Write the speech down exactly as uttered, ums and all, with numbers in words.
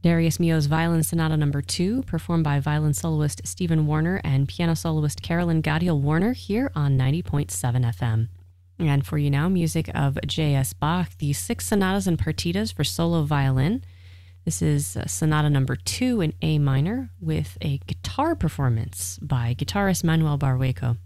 Darius Milhaud's Violin Sonata Number two, performed by violin soloist Stephen Warner and piano soloist Carolyn Gadiel Warner here on ninety point seven F M. And for you now, music of J S Bach, the Six Sonatas and Partitas for Solo Violin. This is Sonata Number two in A minor with a guitar performance by guitarist Manuel Barrueco.